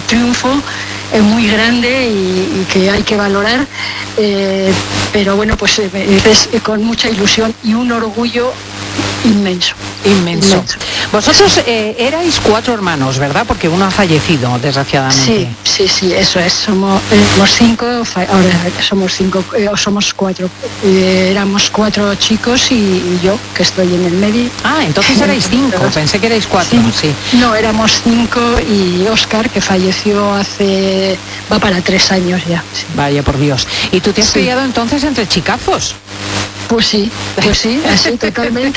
triunfo muy grande y que hay que valorar, pero bueno, pues es con mucha ilusión y un orgullo inmenso. Vosotros erais 4 hermanos, ¿verdad? Porque uno ha fallecido, desgraciadamente. Sí, eso es. Somos 5, ahora somos 5, somos 4. Éramos 4 chicos y yo, que estoy en el medio. Ah, entonces erais 5, pensé que erais 4, sí. No, éramos 5 y Óscar, que falleció va para 3 años ya. Sí. Vaya por Dios. ¿Y tú te has criado entonces entre chicazos? Pues sí, así totalmente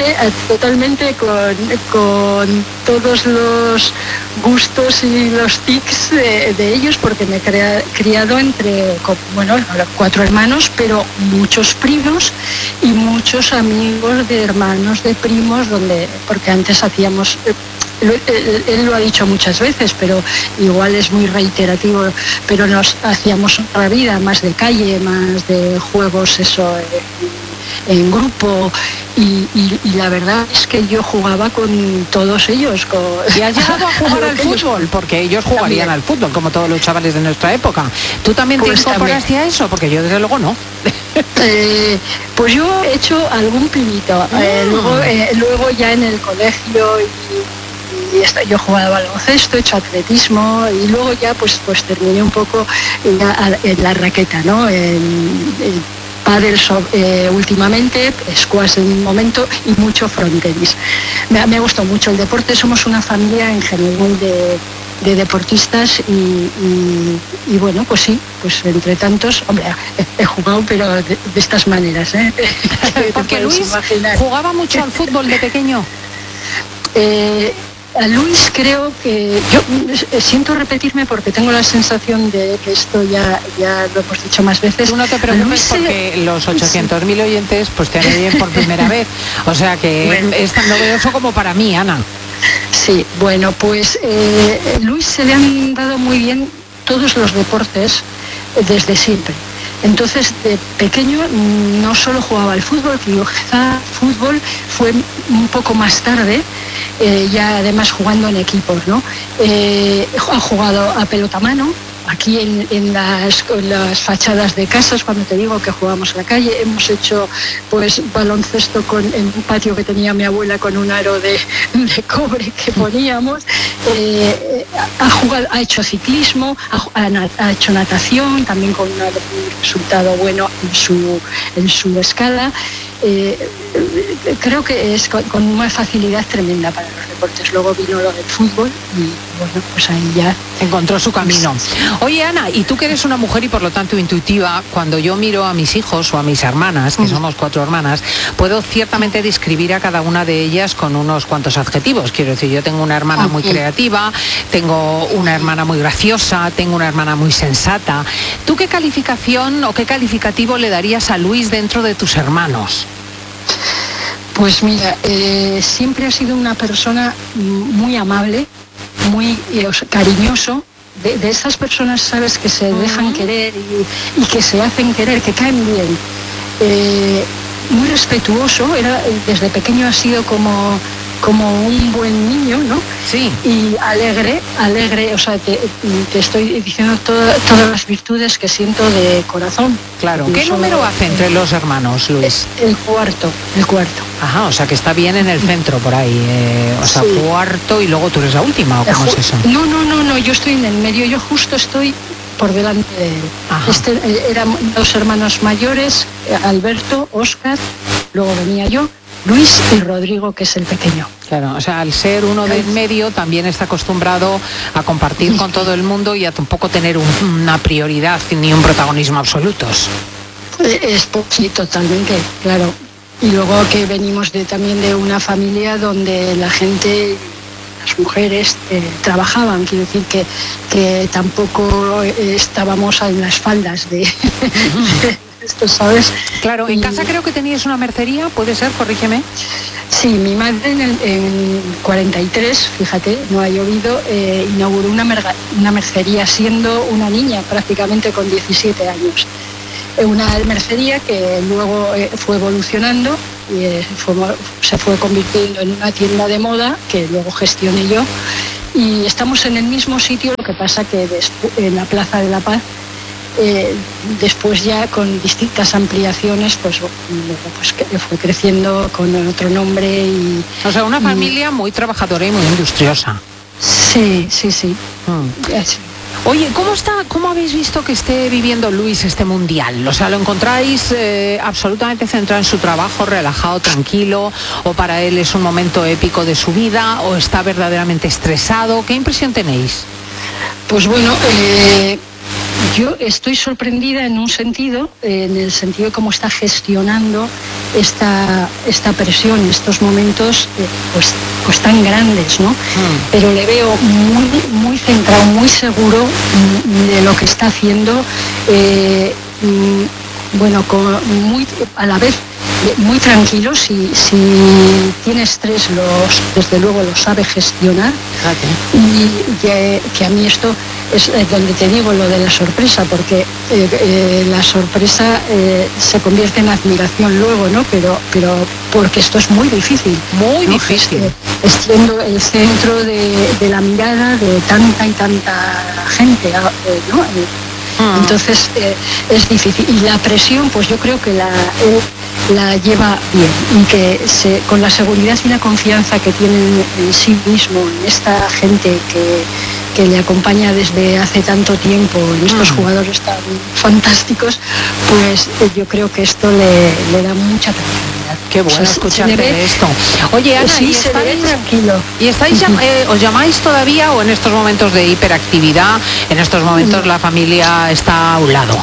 con todos los gustos y los tics de ellos, porque me he criado entre, 4 hermanos, pero muchos primos y muchos amigos de hermanos, de primos, porque antes hacíamos... Él lo ha dicho muchas veces, pero igual es muy reiterativo, pero nos hacíamos otra vida más de calle, más de juegos, en grupo, y la verdad es que yo jugaba con todos ellos. ¿Y has llegado a jugar al fútbol? Porque ellos jugarían al fútbol, como todos los chavales de nuestra época. ¿Tú también te incorporaste a eso? Porque yo desde luego no. Pues yo he hecho algún pinito, luego ya en el colegio yo jugaba al baloncesto, he hecho atletismo y luego ya pues terminé un poco en la raqueta, ¿no? En pádel últimamente, squash en un momento y mucho frontenis. Me gustó mucho el deporte, somos una familia en general de deportistas y bueno, pues sí, pues entre tantos, hombre, he jugado, pero de estas maneras, ¿eh? Porque Luis jugaba mucho al fútbol de pequeño. A Luis creo que, yo siento repetirme porque tengo la sensación de que esto ya lo hemos dicho más veces. Tú no te preocupes porque los 800.000 oyentes pues te oyen por primera vez, o sea que es tan novedoso como para mí, Ana. Sí, bueno, pues Luis se le han dado muy bien todos los deportes desde siempre. Entonces, de pequeño no solo jugaba al fútbol, que quizá fútbol fue un poco más tarde, ya además jugando en equipos, ¿no? Ha jugado a pelota mano, aquí en las fachadas de casas, cuando te digo que jugamos a la calle, hemos hecho pues baloncesto en un patio que tenía mi abuela con un aro de cobre que poníamos, ha hecho ciclismo, ha hecho natación, también con un resultado bueno en su escala. Creo que es con una facilidad tremenda para los deportes. Luego vino lo del fútbol y bueno, pues ahí ya encontró su camino. Oye, Ana, y tú que eres una mujer y por lo tanto intuitiva, cuando yo miro a mis hijos o a mis hermanas, que somos 4 hermanas, puedo ciertamente describir a cada una de ellas con unos cuantos adjetivos. Quiero decir, yo tengo una hermana muy creativa, tengo una hermana muy graciosa, tengo una hermana muy sensata. ¿Tú qué calificación o qué calificativo le darías a Luis dentro de tus hermanos? Pues mira, siempre ha sido una persona muy amable, muy cariñoso, de esas personas, sabes, que se dejan querer y que se hacen querer, que caen bien. Muy respetuoso, desde pequeño ha sido como un buen niño, ¿no? Sí. Y alegre, o sea, te estoy diciendo todas las virtudes que siento de corazón. Claro. ¿Qué número hace entre los hermanos, Luis? El cuarto. Ajá, o sea que está bien en el centro por ahí, cuarto y luego tú eres la última, ¿o cómo es eso? No, yo estoy en el medio, yo justo estoy por delante de él. Eran 2 hermanos mayores, Alberto, Óscar, luego venía yo, Luis y Rodrigo, que es el pequeño. Claro, o sea, al ser uno del medio también está acostumbrado a compartir con todo el mundo y a tampoco tener una prioridad ni un protagonismo absolutos. Sí, totalmente, claro. Y luego que venimos también de una familia donde la gente, las mujeres, trabajaban, quiero decir que tampoco estábamos en las faldas de esto, ¿sabes? Claro, en casa creo que tenías una mercería, ¿puede ser? Corrígeme. Sí, mi madre en 43, fíjate, no ha llovido, inauguró una mercería siendo una niña prácticamente con 17 años. Una mercería que luego fue evolucionando y se fue convirtiendo en una tienda de moda que luego gestioné yo y estamos en el mismo sitio, lo que pasa que en la Plaza de la Paz. Después ya con distintas ampliaciones pues que fue creciendo con otro nombre y... O sea, una familia muy trabajadora y muy industriosa. Sí. Oye, ¿cómo habéis visto que esté viviendo Luis este mundial? O sea, ¿lo encontráis absolutamente centrado en su trabajo, relajado, tranquilo? ¿O para él es un momento épico de su vida? ¿O está verdaderamente estresado? ¿Qué impresión tenéis? Pues bueno, yo estoy sorprendida en un sentido, en el sentido de cómo está gestionando esta presión, estos momentos pues tan grandes, ¿no? Pero le veo muy centrado, muy seguro de lo que está haciendo, a la vez muy tranquilo. Si tiene estrés, desde luego lo sabe gestionar. Y que a mí esto es donde te digo lo de la sorpresa, porque la sorpresa se convierte en admiración luego, ¿no? Pero porque esto es muy difícil. Muy, ¿no? Difícil. Siendo el centro de la mirada de tanta y tanta gente, ¿no? Entonces es difícil. Y la presión, pues yo creo que la lleva bien, y que con la seguridad y la confianza que tiene en sí mismo, en esta gente que le acompaña desde hace tanto tiempo, en estos jugadores tan fantásticos, pues yo creo que esto le da mucha tranquilidad. Qué bueno escucharte esto. Oye, Ana, sí, se ve tranquilo. ¿Y estáis os llamáis todavía, o en estos momentos de hiperactividad, en estos momentos la familia está a un lado?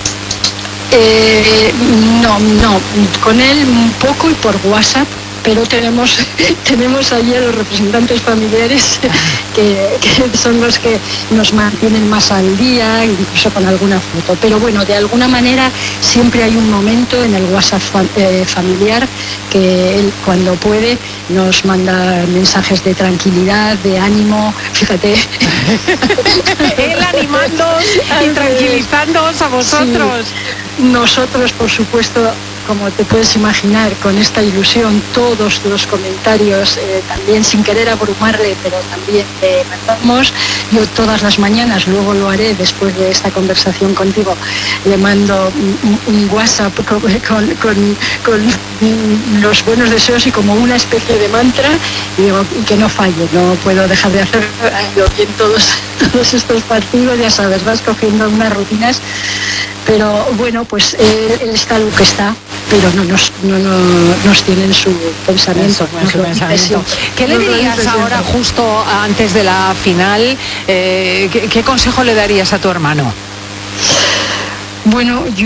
No, con él un poco y por WhatsApp, pero tenemos allí a los representantes familiares que son los que nos mantienen más al día, incluso con alguna foto. Pero bueno, de alguna manera siempre hay un momento en el WhatsApp familiar que él, cuando puede, nos manda mensajes de tranquilidad, de ánimo, fíjate. Él animándoos y tranquilizándoos a vosotros. Sí. Nosotros, por supuesto, como te puedes imaginar, con esta ilusión, todos los comentarios, también sin querer abrumarle, pero también mandamos. Yo todas las mañanas, luego lo haré después de esta conversación contigo, le mando un WhatsApp con los buenos deseos y como una especie de mantra, y digo, y que no falle, no puedo dejar de hacerlo bien todos estos partidos, ya sabes, vas cogiendo unas rutinas. Pero bueno, pues él está lo que está, pero no nos tiene en su pensamiento. ¿Qué le dirías ahora, justo antes de la final? ¿Qué consejo le darías a tu hermano? Bueno, yo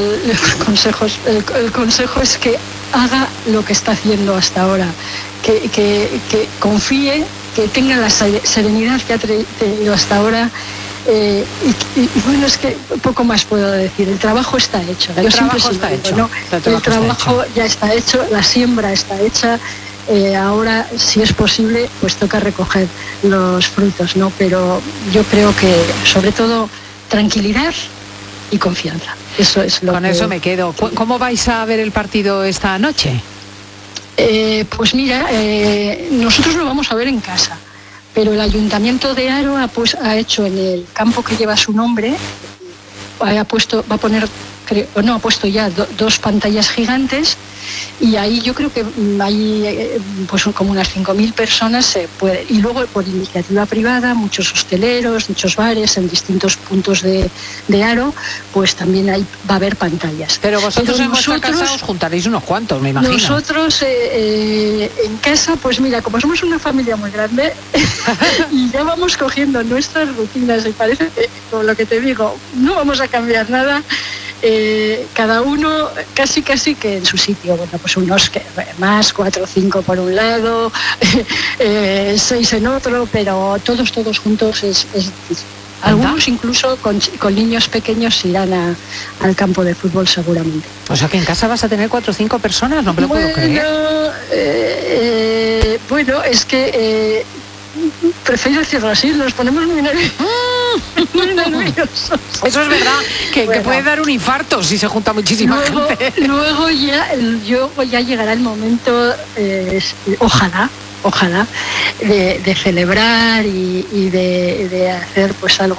el consejo es que haga lo que está haciendo hasta ahora, que confíe, que tenga la serenidad que ha tenido hasta ahora. Y bueno, es que poco más puedo decir. El trabajo está hecho. El trabajo está hecho. ¿No? El trabajo ya está hecho, la siembra está hecha. Ahora, si es posible, pues toca recoger los frutos, ¿no? Pero yo creo que, sobre todo, tranquilidad y confianza. Eso es lo que... Con eso me quedo. ¿Cómo vais a ver el partido esta noche? Pues mira, nosotros lo vamos a ver en casa. Pero el Ayuntamiento de Haro ha hecho en el campo que lleva su nombre, ha puesto ya dos pantallas gigantes, y ahí yo creo que hay pues como unas 5.000 personas se puede, y luego por iniciativa privada muchos hosteleros, muchos bares en distintos puntos de Haro, pues también va a haber pantallas. Pero vosotros en vuestra casa os juntaréis unos cuantos, me imagino. Nosotros en casa, pues mira, como somos una familia muy grande y ya vamos cogiendo nuestras rutinas, y parece que, con lo que te digo, no vamos a cambiar nada. Cada uno casi que en su sitio. Bueno, pues unos más, 4 o 5 por un lado, 6 en otro, pero todos juntos es difícil. Algunos incluso con niños pequeños irán al campo de fútbol seguramente. O sea que en casa vas a tener 4 o 5 personas, no me lo puedo creer. Bueno, es que prefiero decirlo así, nos ponemos muy nerviosos. Eso es verdad, que puede dar un infarto si se junta muchísima gente. Luego ya llegará el momento, ojalá, ojalá, de celebrar y de hacer pues algo